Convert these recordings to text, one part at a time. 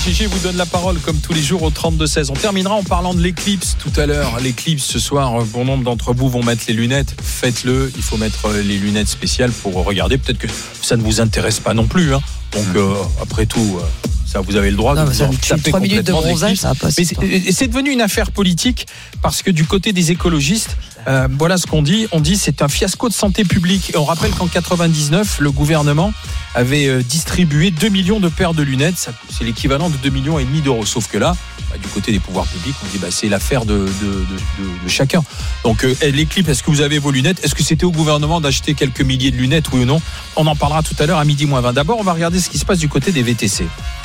Gigi vous donne la parole comme tous les jours au 32-16. On terminera en parlant de l'éclipse tout à l'heure. L'éclipse ce soir, bon nombre d'entre vous vont mettre les lunettes. Faites-le, il faut mettre les lunettes spéciales pour regarder. Peut-être que ça ne vous intéresse pas non plus. Donc après tout, ça vous avez le droit de vous en taper 3 minutes de complètement bronzage, ça passe. Mais c'est devenu une affaire politique parce que du côté des écologistes, voilà ce qu'on dit. On dit c'est un fiasco de santé publique. Et on rappelle qu'en 99, le gouvernement avait distribué 2 millions de paires de lunettes. C'est l'équivalent de 2,5 millions d'euros. Sauf que là, du côté des pouvoirs publics, on dit c'est l'affaire de chacun. Donc l'éclipse, est-ce que vous avez vos lunettes ? Est-ce que c'était au gouvernement d'acheter quelques milliers de lunettes, oui ou non ? On en parlera tout à l'heure à 12:20. D'abord, on va regarder ce qui se passe du côté des VTC.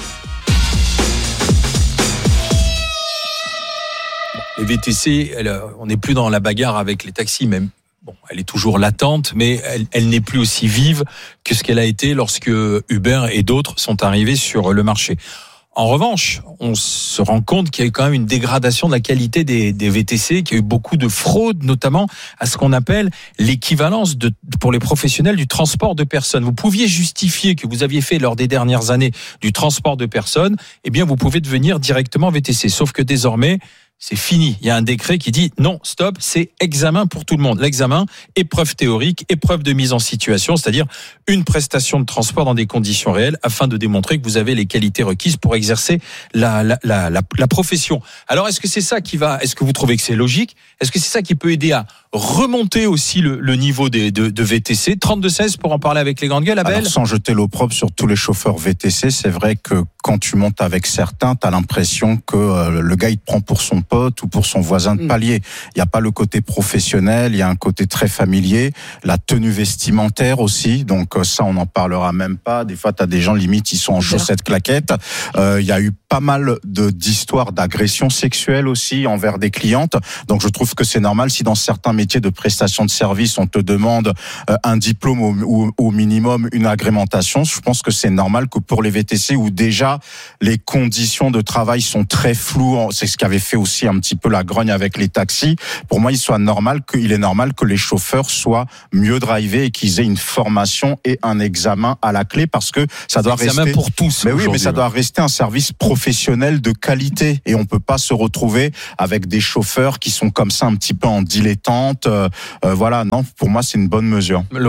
Les VTC, on n'est plus dans la bagarre avec les taxis, même. Bon, elle est toujours latente, mais elle n'est plus aussi vive que ce qu'elle a été lorsque Uber et d'autres sont arrivés sur le marché. En revanche, on se rend compte qu'il y a eu quand même une dégradation de la qualité des VTC, qu'il y a eu beaucoup de fraude, notamment à ce qu'on appelle l'équivalence pour les professionnels du transport de personnes. Vous pouviez justifier que vous aviez fait lors des dernières années du transport de personnes, eh bien vous pouvez devenir directement VTC. Sauf que désormais, c'est fini. Il y a un décret qui dit non, stop, c'est examen pour tout le monde. L'examen, épreuve théorique, épreuve de mise en situation, c'est-à-dire une prestation de transport dans des conditions réelles afin de démontrer que vous avez les qualités requises pour exercer la profession. Alors, est-ce que c'est ça est-ce que vous trouvez que c'est logique ? Est-ce que c'est ça qui peut aider à remonter aussi le niveau de VTC ? 32-16 pour en parler avec les grandes gueules, Abel. Alors, sans jeter l'opprobre sur tous les chauffeurs VTC, c'est vrai que quand tu montes avec certains, t'as l'impression que le gars il te prend pour son pote ou pour son voisin de palier. Il n'y a pas le côté professionnel, il y a un côté très familier, la tenue vestimentaire aussi, donc ça on n'en parlera même pas. Des fois t'as des gens limite ils sont en chaussettes claquettes. Il y a eu pas mal d'histoires d'agressions sexuelles aussi envers des clientes, donc je trouve que c'est normal si dans certains métiers de prestation de service on te demande un diplôme ou au minimum une agrémentation. Je pense que c'est normal que pour les VTC où déjà les conditions de travail sont très floues, c'est ce qui avait fait aussi un petit peu la grogne avec les taxis. Pour moi, il est normal que les chauffeurs soient mieux drivés et qu'ils aient une formation et un examen à la clé parce que ça doit rester pour tous. Mais oui, mais ça doit rester un service professionnel de qualité et on peut pas se retrouver avec des chauffeurs qui sont comme ça un petit peu en dilettante. Voilà, non, pour moi, c'est une bonne mesure. Laura ?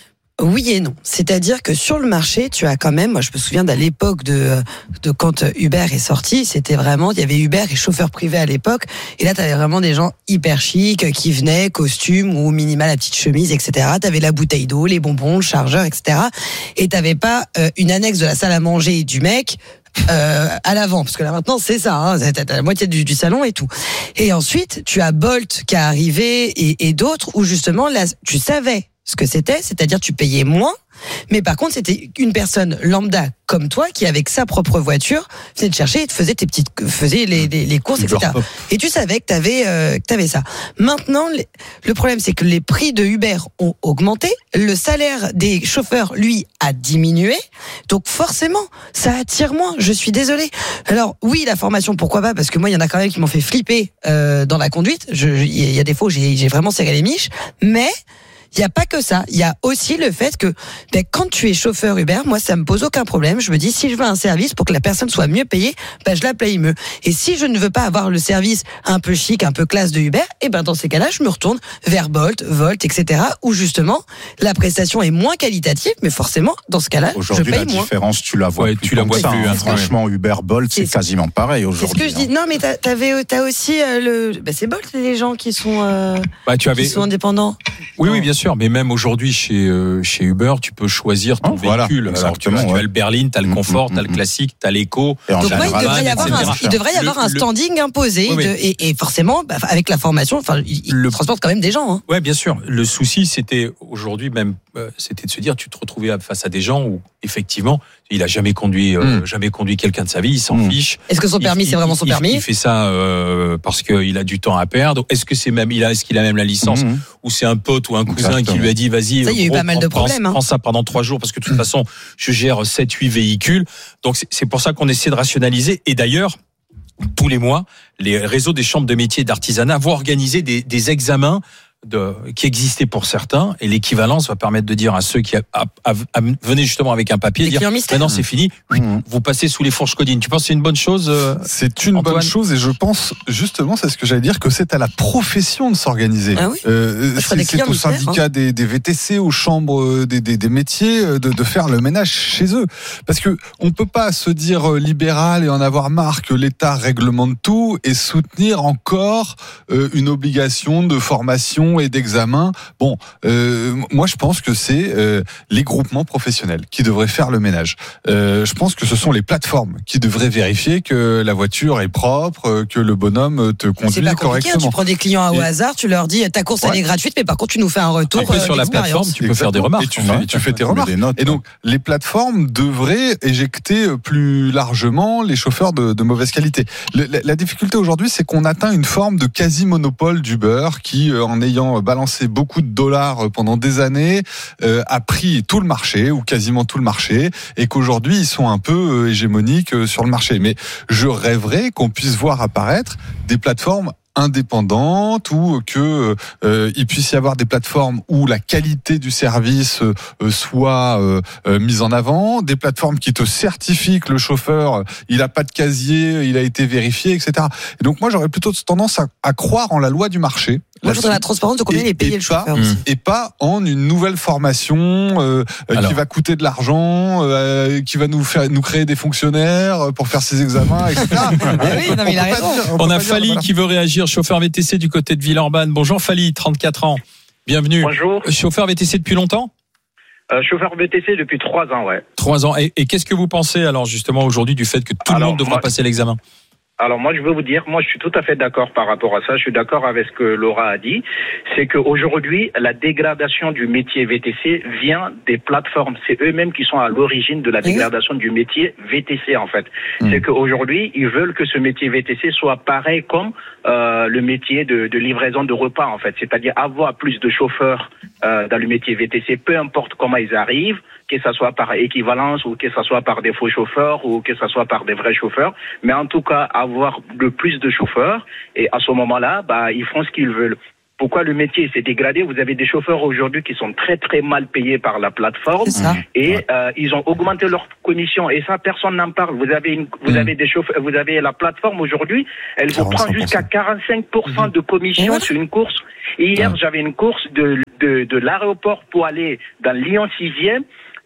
Oui et non. C'est-à-dire que sur le marché, tu as quand même, moi je me souviens d'à l'époque de quand Uber est sorti, c'était vraiment, il y avait Uber et chauffeur privé à l'époque, et là tu avais vraiment des gens hyper chics qui venaient, costume ou au minima la petite chemise, etc. Tu avais la bouteille d'eau, les bonbons, le chargeur, etc. Et tu n'avais pas une annexe de la salle à manger du mec à l'avant, parce que là maintenant c'est ça, t'as la moitié du salon et tout. Et ensuite tu as Bolt qui est arrivé et d'autres où justement là tu savais ce que c'était, c'est-à-dire tu payais moins, mais par contre c'était une personne lambda comme toi qui avec sa propre voiture venait te chercher et te faisait les courses, etc. Et tu savais que t'avais ça. Maintenant le problème c'est que les prix de Uber ont augmenté, le salaire des chauffeurs lui a diminué, donc forcément ça attire moins. Je suis désolée. Alors oui, la formation pourquoi pas, parce que moi il y en a quand même qui m'ont fait flipper dans la conduite. Il y a des fois où j'ai vraiment serré les miches, mais il n'y a pas que ça. Il y a aussi le fait que quand tu es chauffeur Uber, moi, ça me pose aucun problème. Je me dis, si je veux un service pour que la personne soit mieux payée, je la paye mieux. Et si je ne veux pas avoir le service un peu chic, un peu classe de Uber, dans ces cas-là, je me retourne vers Bolt, Volt, etc., où justement, la prestation est moins qualitative, mais forcément, dans ce cas-là, je paye moins. Aujourd'hui, la différence, tu la vois plus. Franchement, Uber, Bolt, c'est quasiment pareil aujourd'hui. C'est ce que je dis. Non, mais t'as aussi c'est Bolt, les gens qui sont, qui sont indépendants. Oui, bien sûr. Mais même aujourd'hui, chez Uber, tu peux choisir ton véhicule. Alors, tu as le berline, tu as le confort, tu as le classique, tu as l'éco. Donc, il devrait y avoir un standing imposé. Oui. Et forcément, avec la formation, il transporte quand même des gens. Oui, bien sûr. Le souci, c'était aujourd'hui même, c'était de se dire, tu te retrouvais face à des gens où, effectivement, il a jamais conduit quelqu'un de sa vie, il s'en fiche. Est-ce que son permis, c'est vraiment son permis ? Il fait ça parce qu'il a du temps à perdre. Est-ce qu'il a même la licence ou c'est un pote ou un cousin qui lui a dit vas-y, ça, il y a eu pas mal de problèmes. Prends ça pendant 3 jours parce que de toute façon, je gère 7-8 véhicules. Donc c'est pour ça qu'on essaie de rationaliser. Et d'ailleurs, tous les mois, les réseaux des chambres de métiers et d'artisanat vont organiser des examens qui existait pour certains, et l'équivalence va permettre de dire à ceux qui venaient justement avec un papier, dire maintenant c'est fini, vous passez sous les fourches codines. Tu penses que c'est une bonne chose? C'est une bonne chose, et je pense justement, c'est ce que j'allais dire, que c'est à la profession de s'organiser. Ah oui, c'est au syndicat des VTC, aux chambres des métiers de faire le ménage chez eux, parce que on peut pas se dire libéral et en avoir marre que l'État réglemente tout et soutenir encore une obligation de formation et d'examen. Bon, moi je pense que c'est les groupements professionnels qui devraient faire le ménage. Je pense que ce sont les plateformes qui devraient vérifier que la voiture est propre, que le bonhomme te conduit correctement. Tu prends des clients au hasard, tu leur dis ta course elle est gratuite, mais par contre tu nous fais un retour. Après, sur la plateforme, tu peux faire des remarques. Et tu fais tes remarques. Et donc les plateformes devraient éjecter plus largement les chauffeurs de mauvaise qualité. La difficulté aujourd'hui, c'est qu'on atteint une forme de quasi-monopole d'Uber qui, en ayant balancé beaucoup de dollars pendant des années, a pris tout le marché, ou quasiment tout le marché, et qu'aujourd'hui, ils sont un peu hégémoniques sur le marché. Mais je rêverais qu'on puisse voir apparaître des plateformes indépendantes, ou que il puisse y avoir des plateformes où la qualité du service soit mise en avant, des plateformes qui te certifient que le chauffeur il a pas de casier, il a été vérifié, etc. Et donc moi j'aurais plutôt tendance à croire en la loi du marché. Moi, je voudrais la transparence de combien il est payé le chauffeur. Et pas en une nouvelle formation qui va coûter de l'argent, qui va nous créer des fonctionnaires pour faire ses examens, etc. Oui, non, mais il a raison. On a Fali qui veut réagir, chauffeur VTC du côté de Villeurbanne. Bonjour Fali, 34 ans. Bienvenue. Bonjour. Chauffeur VTC depuis longtemps? Chauffeur VTC depuis 3 ans, ouais. 3 ans. Et qu'est-ce que vous pensez alors justement aujourd'hui du fait que tout le monde devra passer l'examen? Alors moi je veux vous dire, moi je suis tout à fait d'accord par rapport à ça, je suis d'accord avec ce que Laura a dit, c'est qu'aujourd'hui la dégradation du métier VTC vient des plateformes, c'est eux-mêmes qui sont à l'origine de la dégradation du métier VTC en fait. C'est qu'aujourd'hui ils veulent que ce métier VTC soit pareil comme le métier de livraison de repas en fait, c'est-à-dire avoir plus de chauffeurs dans le métier VTC, peu importe comment ils arrivent, que ça soit par équivalence ou que ça soit par des faux chauffeurs ou que ça soit par des vrais chauffeurs, mais en tout cas avoir le plus de chauffeurs, et à ce moment-là, ils font ce qu'ils veulent. Pourquoi le métier s'est dégradé? Vous avez des chauffeurs aujourd'hui qui sont très très mal payés par la plateforme, et ils ont augmenté leurs commissions, et ça personne n'en parle. Vous avez des chauffeurs, vous avez la plateforme aujourd'hui, elle vous prend jusqu'à 45% de commission sur une course. Et hier j'avais une course de l'aéroport pour aller dans Lyon 6e.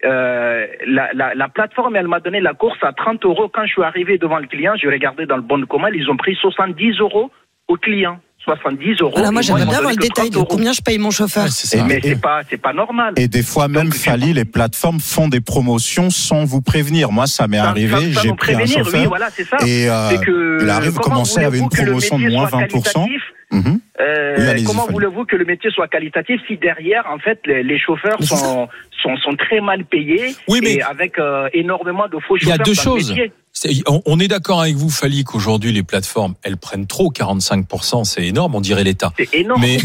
La plateforme, elle m'a donné la course à 30 €. Quand je suis arrivé devant le client, je regardais dans le bon de commande, ils ont pris 70 € au client. 70 €. Voilà, moi j'aimerais bien avoir le détail de combien je paye mon chauffeur. Mais c'est pas normal. Et des fois même, Fali, les plateformes font des promotions sans vous prévenir. Moi, ça m'est arrivé, j'ai pris un chauffeur. Oui, voilà, c'est ça. Et il arrive commencer avec une promotion de moins 20%. Comment voulez-vous que le métier soit qualitatif si derrière, en fait, les chauffeurs sont très mal payés, et avec énormément de faux chauffeurs? Il y a deux choses. Métier. On est d'accord avec vous, Fali, qu'aujourd'hui les plateformes, elles prennent trop, 45%, c'est énorme, on dirait l'État. C'est énorme. Mais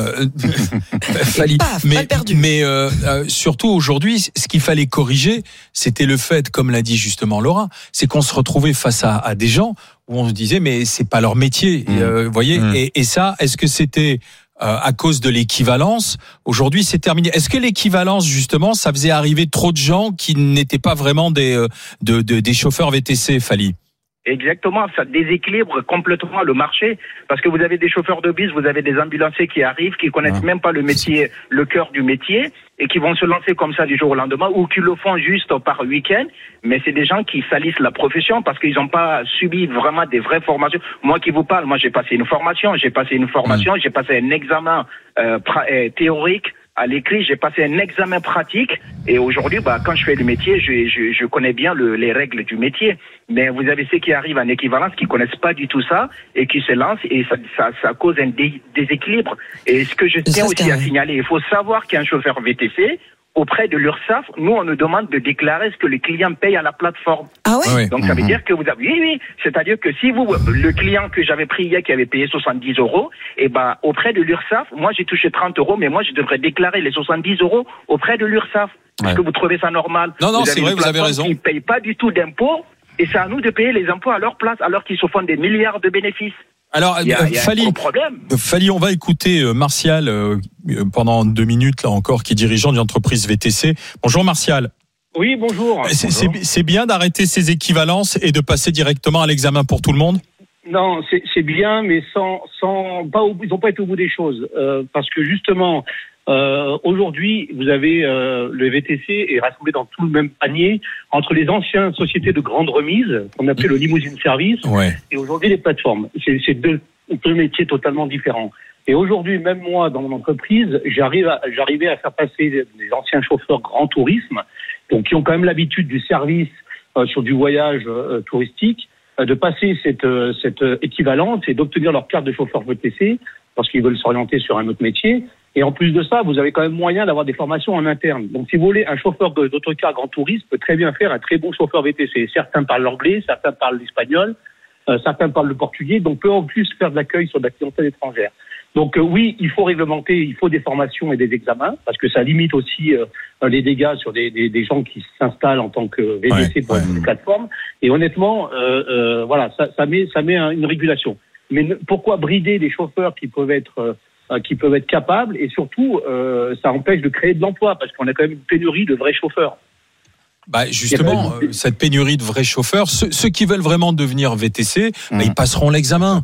Fali, mais surtout aujourd'hui, ce qu'il fallait corriger, c'était le fait, comme l'a dit justement Laura, c'est qu'on se retrouvait face à des gens où on se disait mais c'est pas leur métier, vous voyez. Et ça, est-ce que c'était à cause de l'équivalence? Aujourd'hui, c'est terminé. Est-ce que l'équivalence, justement, ça faisait arriver trop de gens qui n'étaient pas vraiment des chauffeurs VTC, Fali? Exactement, ça déséquilibre complètement le marché, parce que vous avez des chauffeurs de bus, vous avez des ambulanciers qui arrivent, qui connaissent même pas le métier, le cœur du métier, et qui vont se lancer comme ça du jour au lendemain, ou qui le font juste par week-end, mais c'est des gens qui salissent la profession parce qu'ils n'ont pas subi vraiment des vraies formations. Moi qui vous parle, moi j'ai passé une formation, j'ai passé un examen théorique à l'écrit, j'ai passé un examen pratique, et aujourd'hui, quand je fais le métier, je connais bien les règles du métier. Mais vous avez ceux qui arrivent en équivalence, qui connaissent pas du tout ça, et qui se lancent, et ça cause un déséquilibre. Et ce que je tiens aussi à signaler, il faut savoir qu'un chauffeur VTC, auprès de l'URSSAF, nous, on nous demande de déclarer ce que le client paye à la plateforme. Ah ouais? Donc, ça veut dire que vous avez, oui. C'est-à-dire que si le client que j'avais pris hier, qui avait payé 70 €, auprès de l'URSSAF, moi, j'ai touché 30 €, mais moi, je devrais déclarer les 70 € auprès de l'URSSAF. Est-ce que vous trouvez ça normal? Non, c'est vrai, vous avez raison. Ils ne payent pas du tout d'impôts, et c'est à nous de payer les impôts à leur place, alors qu'ils se font des milliards de bénéfices. Alors, il y a un gros problème. Fally, on va écouter Martial pendant 2 minutes là encore, qui est dirigeant d'une entreprise VTC. Bonjour Martial. Oui, bonjour. C'est bien d'arrêter ces équivalences et de passer directement à l'examen pour tout le monde ? Non, c'est bien, mais ils n'ont pas été au bout des choses. Parce que justement, aujourd'hui, vous avez le VTC est rassemblé dans tout le même panier entre les anciennes sociétés de grande remise, qu'on appelait le limousine service, et aujourd'hui les plateformes. C'est deux métiers totalement différents. Et aujourd'hui, même moi, dans mon entreprise, j'arrivais à faire passer des anciens chauffeurs grand tourisme, donc qui ont quand même l'habitude du service sur du voyage touristique, de passer cette équivalence et d'obtenir leur carte de chauffeur VTC parce qu'ils veulent s'orienter sur un autre métier. Et en plus de ça, vous avez quand même moyen d'avoir des formations en interne. Donc, si vous voulez, un chauffeur d'autocar grand tourisme peut très bien faire un très bon chauffeur VTC. Certains parlent l'anglais, certains parlent l'espagnol, certains parlent le portugais, donc peut en plus faire de l'accueil sur de la clientèle étrangère. Donc oui, il faut réglementer, il faut des formations et des examens, parce que ça limite aussi les dégâts sur des gens qui s'installent en tant que VTC pour une plateforme. Et honnêtement, voilà, ça met une régulation. Mais pourquoi brider des chauffeurs qui peuvent être capables, et surtout ça empêche de créer de l'emploi, parce qu'on a quand même une pénurie de vrais chauffeurs. Bah justement, cette pénurie de vrais chauffeurs, ceux qui veulent vraiment devenir VTC, ils passeront l'examen.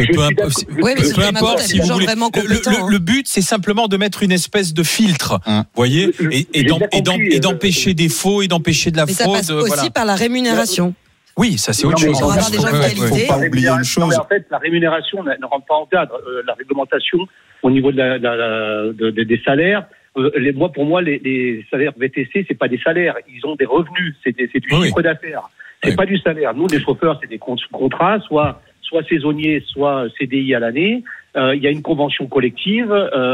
Peu importe si vous voulez. Le but, c'est simplement de mettre une espèce de filtre, voyez, et d'empêcher des faux et d'empêcher de la fraude. Mais ça passe aussi par la rémunération. Oui, ça c'est autre chose. Il ne faut pas oublier une chose. En fait, la rémunération ne rentre pas en cadre. La réglementation au niveau des salaires. Pour moi, les salaires VTC, c'est pas des salaires. Ils ont des revenus. C'est du chiffre d'affaires. C'est pas du salaire. Nous, les chauffeurs, c'est des contrats, soit saisonniers, soit CDI à l'année. Il y a une convention collective.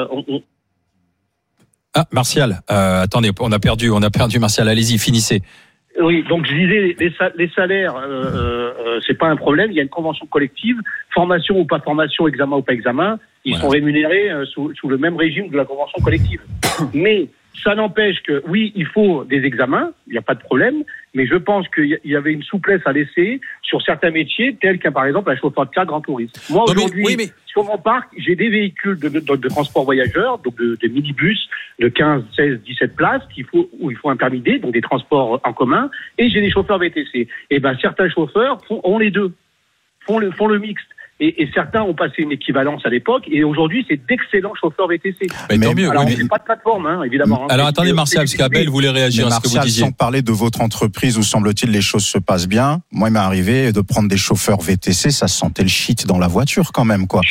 Martial, attendez, on a perdu Martial. Allez-y, finissez. Oui, donc je disais, les salaires, c'est pas un problème. Il y a une convention collective, formation ou pas formation, examen ou pas examen, ils sont rémunérés sous le même régime de la convention collective. Mais ça n'empêche que, oui, il faut des examens, il n'y a pas de problème, mais je pense qu'il y avait une souplesse à laisser sur certains métiers, tels qu'un, par exemple, un chauffeur de car grand tourisme. Moi, aujourd'hui, sur mon parc, j'ai des véhicules de transport voyageurs, donc des minibus de 15, 16, 17 places où il faut un permis D, donc des transports en commun, et j'ai des chauffeurs VTC. Et ben, certains chauffeurs ont les deux, font le mixte. Et certains ont passé une équivalence à l'époque, et aujourd'hui, c'est d'excellents chauffeurs VTC. Mais tant mieux. Alors, on n'est pas de plateforme, évidemment. Alors, attendez, Martial, parce qu'Abel voulait réagir à ce que vous disiez. Sans parler de votre entreprise où, semble-t-il, les choses se passent bien, moi, il m'est arrivé de prendre des chauffeurs VTC, ça sentait le shit dans la voiture, quand même, quoi.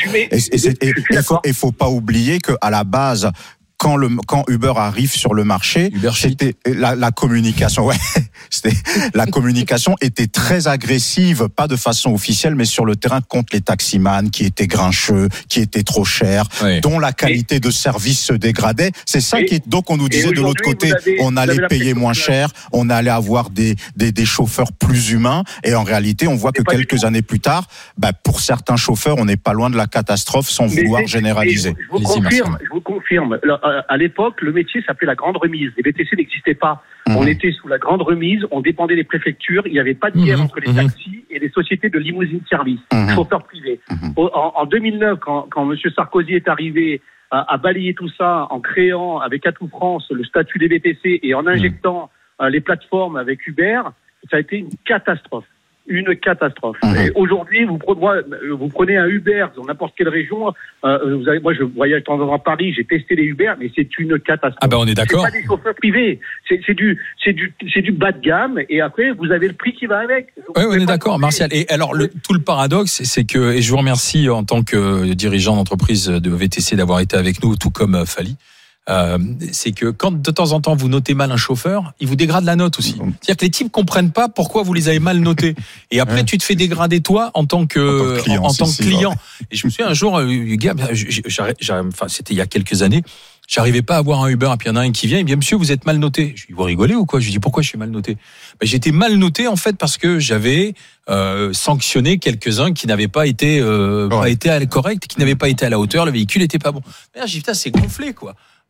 Il faut pas oublier que, à la base, quand Uber arrive sur le marché, c'était la communication. La communication était très agressive, pas de façon officielle, mais sur le terrain contre les taximans qui étaient grincheux, qui étaient trop chers, dont la qualité de service se dégradait. C'est ça donc on nous disait de l'autre côté, on allait payer moins cher, on allait avoir des chauffeurs plus humains, et en réalité, on voit que quelques années plus tard, pour certains chauffeurs, on n'est pas loin de la catastrophe sans vouloir généraliser. Je vous confirme. À l'époque, le métier s'appelait la grande remise. Les VTC n'existaient pas. On était sous la grande remise, on dépendait des préfectures, il n'y avait pas de guerre entre les taxis et les sociétés de limousine service, chauffeurs privés. En 2009, quand M. Sarkozy est arrivé à balayer tout ça en créant avec Atout France le statut des VTC et en injectant les plateformes avec Uber, ça a été une catastrophe. Une catastrophe. Et aujourd'hui, vous prenez un Uber dans n'importe quelle région. Moi, je voyage de temps en temps à Paris, j'ai testé les Uber, mais c'est une catastrophe. Ah ben, on est d'accord. C'est pas des chauffeurs privés. C'est du bas de gamme. Et après, vous avez le prix qui va avec. Oui, on est d'accord, Martial. Et alors, tout le paradoxe, c'est que, et je vous remercie en tant que dirigeant d'entreprise de VTC d'avoir été avec nous, tout comme Fally. C'est que quand de temps en temps vous notez mal un chauffeur, il vous dégrade la note aussi. C'est-à-dire que les types comprennent pas pourquoi vous les avez mal notés. Et après tu te fais dégrader toi en tant que client. Et je me souviens un jour, gars, c'était il y a quelques années, j'arrivais pas à avoir un Uber, et puis il y en a un qui vient, il me dit monsieur, vous êtes mal noté. Je lui dis vous rigolez ou quoi? Je lui dis pourquoi je suis mal noté? J'étais mal noté en fait parce que j'avais sanctionné quelques-uns qui n'avaient pas été corrects, qui n'avaient pas été à la hauteur, le véhicule était pas bon. Je dis putain, c'est gonflé quoi.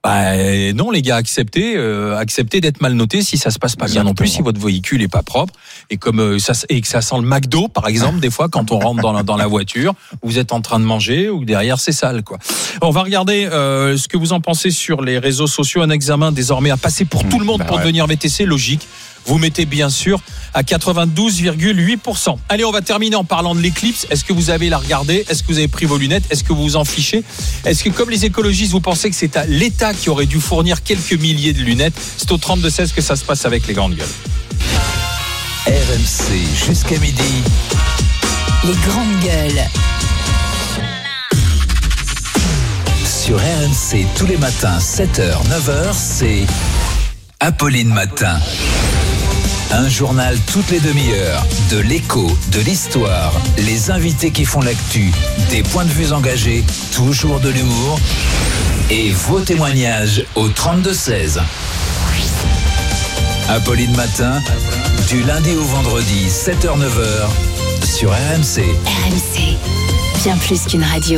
Non les gars, acceptez d'être mal noté si ça se passe pas bien non plus, si votre véhicule est pas propre et comme et que ça sent le McDo par exemple des fois quand on rentre dans la voiture, vous êtes en train de manger ou derrière c'est sale quoi. On va regarder ce que vous en pensez sur les réseaux sociaux. Un examen désormais à passer pour tout le monde pour devenir VTC, logique. Vous mettez bien sûr à 92,8%. Allez, on va terminer en parlant de l'éclipse. Est-ce que vous avez la regardé? Est-ce que vous avez pris vos lunettes? Est-ce que vous vous en fichez? Est-ce que comme les écologistes, vous pensez que c'est à l'État qui aurait dû fournir quelques milliers de lunettes? C'est au 32-16 que ça se passe avec les grandes gueules. RMC jusqu'à midi. Les grandes gueules. Sur RMC tous les matins 7h, 9h, c'est Apolline Matin. Un journal toutes les demi-heures, de l'écho, de l'histoire, les invités qui font l'actu, des points de vue engagés, toujours de l'humour et vos témoignages au 32-16. Apolline Matin, du lundi au vendredi, 7h-9h, sur RMC. RMC, bien plus qu'une radio.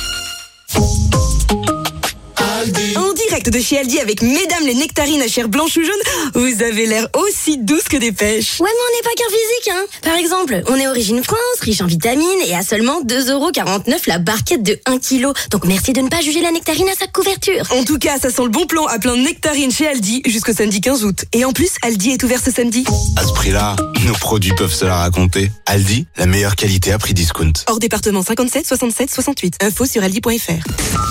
En direct de chez Aldi avec mesdames les nectarines à chair blanche ou jaune, vous avez l'air aussi douce que des pêches. Ouais, mais on n'est pas qu'un physique, hein. Par exemple, on est Origine France, riche en vitamines et à seulement 2,49€ la barquette de 1 kg. Donc merci de ne pas juger la nectarine à sa couverture. En tout cas, ça sent le bon plan à plein de nectarines chez Aldi jusqu'au samedi 15 août. Et en plus, Aldi est ouvert ce samedi. À ce prix-là, nos produits peuvent se la raconter. Aldi, la meilleure qualité à prix discount. Hors département 57 67 68. Info sur aldi.fr.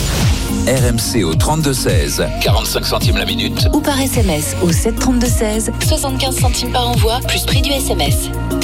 RMC au 32-16, 45 centimes la minute. Ou par SMS au 732-16, 75 centimes par envoi, plus prix du SMS.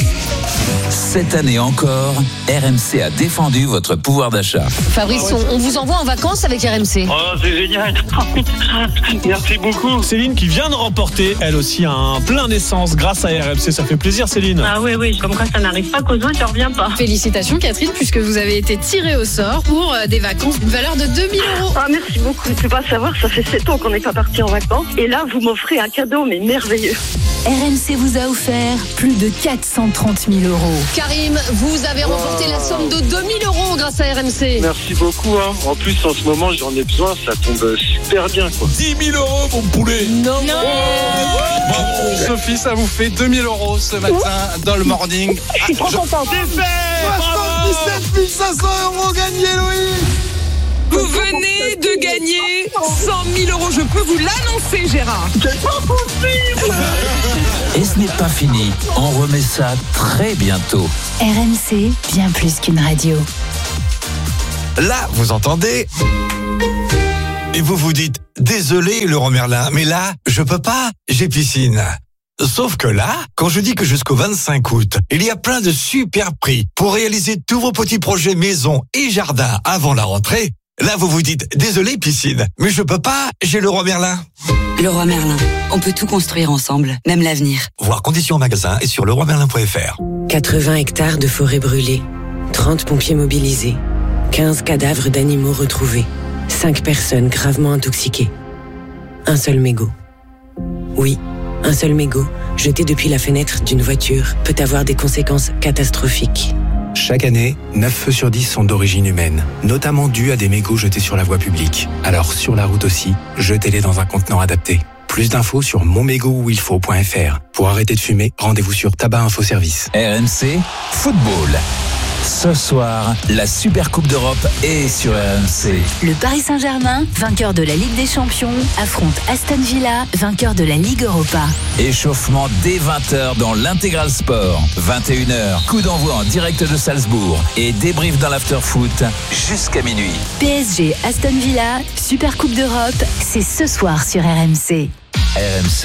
Cette année encore, RMC a défendu votre pouvoir d'achat. Fabrice, on vous envoie en vacances avec RMC. Oh, c'est génial. Merci beaucoup. Céline qui vient de remporter, elle aussi, un plein d'essence grâce à RMC. Ça fait plaisir, Céline. Ah oui, comme quoi ça n'arrive pas qu'aux autres, ça revient pas. Félicitations, Catherine, puisque vous avez été tirée au sort pour des vacances d'une valeur de 2 000 €. Ah, merci beaucoup. Tu peux pas savoir, ça fait 7 ans qu'on n'est pas partis en vacances. Et là, vous m'offrez un cadeau, mais merveilleux. RMC vous a offert plus de 430 000 €. Karim, vous avez remporté la somme de 2 000 € grâce à RMC. Merci beaucoup. En plus, en ce moment, j'en ai besoin. Ça tombe super bien, quoi. 10 000 €, mon poulet. Non. Bravo, Sophie, ça vous fait 2 000 € ce matin dans le morning. Je suis trop contente. C'est fait. 77 500 € gagnés, Louis. Vous venez de gagner 100 000 €. Je peux vous l'annoncer, Gérard. C'est pas possible. Et ce n'est pas fini, on remet ça très bientôt. RMC, bien plus qu'une radio. Là, vous entendez? Et vous vous dites, désolé Laurent Merlin, mais là, je peux pas, j'ai piscine. Sauf que là, quand je dis que jusqu'au 25 août, il y a plein de super prix pour réaliser tous vos petits projets maison et jardin avant la rentrée, là vous vous dites, désolé piscine, mais je peux pas, j'ai Leroy Merlin. Leroy Merlin, on peut tout construire ensemble, même l'avenir. Voir conditions au magasin et sur leroymerlin.fr. 80 hectares de forêt brûlée, 30 pompiers mobilisés, 15 cadavres d'animaux retrouvés, 5 personnes gravement intoxiquées. Un seul mégot. Oui, un seul mégot, jeté depuis la fenêtre d'une voiture, peut avoir des conséquences catastrophiques. Chaque année, 9 feux sur 10 sont d'origine humaine, notamment dus à des mégots jetés sur la voie publique. Alors sur la route aussi, jetez-les dans un contenant adapté. Plus d'infos sur monmégotuilfaut.fr. Pour arrêter de fumer, rendez-vous sur Tabac Info Service. RMC, football. Ce soir, la Super Coupe d'Europe est sur RMC. Le Paris Saint-Germain, vainqueur de la Ligue des Champions, affronte Aston Villa, vainqueur de la Ligue Europa. Échauffement dès 20h dans l'Intégral Sport. 21h, coup d'envoi en direct de Salzbourg et débrief dans l'after-foot jusqu'à minuit. PSG Aston Villa, Super Coupe d'Europe, c'est ce soir sur RMC. RMC.